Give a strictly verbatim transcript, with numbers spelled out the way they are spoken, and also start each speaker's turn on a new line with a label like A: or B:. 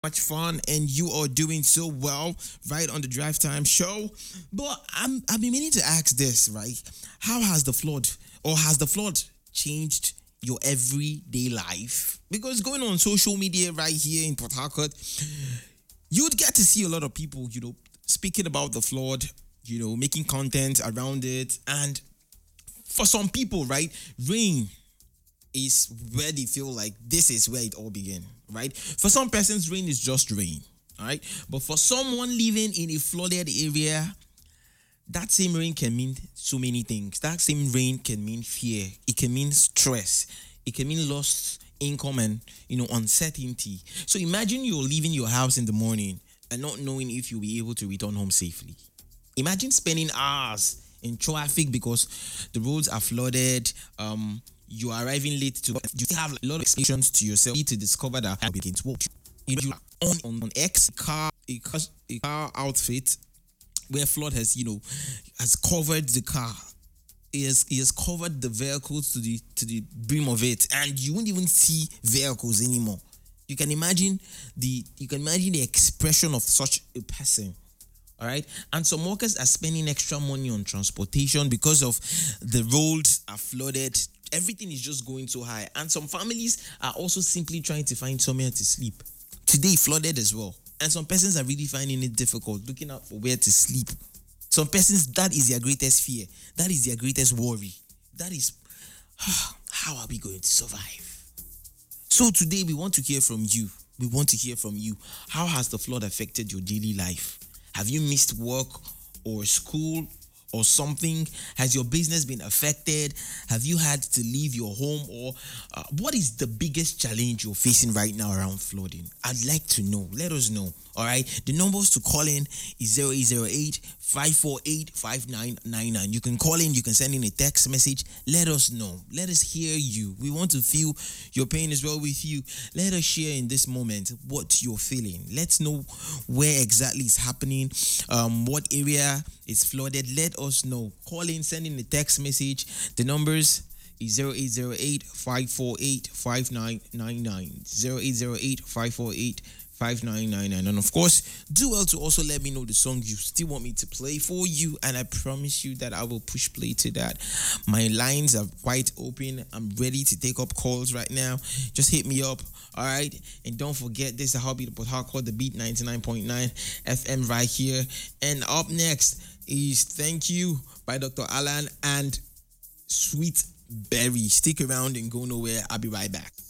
A: Much fun, and you are doing so well right on the Drive Time show. But I'm I've been meaning to ask this, right? How has the flood or has the flood changed your everyday life? Because going on social media right here in Port Harcourt, you'd get to see a lot of people, you know, speaking about the flood, you know, making content around it. And for some people, right, rain is where they feel like this is where it all began, right? For some persons, rain is just rain, all right? But for someone living in a flooded area, that same rain can mean so many things. That same rain can mean fear. It can mean stress. It can mean lost income and, you know, uncertainty. So imagine you're leaving your house in the morning and not knowing if you'll be able to return home safely. Imagine spending hours in traffic because the roads are flooded. Um, you are arriving late to work. You have a lot of explanations to yourself to discover that how begins work. You know, you are on, on, on X car, a car, a car outfit where flood has, you know, has covered the car. It has, it has covered the vehicles to the to the brim of it, and you won't even see vehicles anymore. You can imagine the you can imagine the expression of such a person. All right. And some workers are spending extra money on transportation because of the roads are flooded. Everything is just going so high. And some families are also simply trying to find somewhere to sleep. Today, flooded as well. And some persons are really finding it difficult, looking out for where to sleep. Some persons, that is their greatest fear. That is their greatest worry. That is, how are we going to survive? So today, we want to hear from you. We want to hear from you. How has the flood affected your daily life? Have you missed work or school or something? Has your business been affected? Have you had to leave your home? Or uh, what is the biggest challenge you're facing right now around flooding? I'd like to know. Let us know. All right. The numbers to call in is zero eight zero eight, five four eight, five nine nine nine. You can call in. You can send in a text message. Let us know. Let us hear you. We want to feel your pain as well with you. Let us share in this moment what you're feeling. Let's know where exactly it's happening, um, what area is flooded. Let us know. Call in, send in a text message. The numbers is zero eight zero eight, five four eight, five nine nine nine. zero eight zero eight, five four eight, five nine nine nine. And of course, do well to also let me know the song you still want me to play for you, and I promise you that I will push play to that. My lines are quite open. I'm ready to take up calls right now. Just hit me up. All right. And don't forget, this is a hobby the Port Harcourt, the Beat ninety-nine point nine F M right here. And up next is Thank You by Doctor Alan and Sweet Berry. Stick around and go nowhere. I'll be right back.